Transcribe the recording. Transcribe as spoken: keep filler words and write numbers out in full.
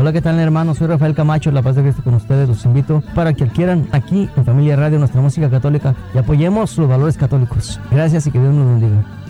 Hola, ¿qué tal, hermanos? Soy Rafael Camacho, La Paz de Cristo con ustedes. Los invito para que adquieran aquí en Familia Radio nuestra música católica y apoyemos los valores católicos. Gracias y que Dios nos bendiga.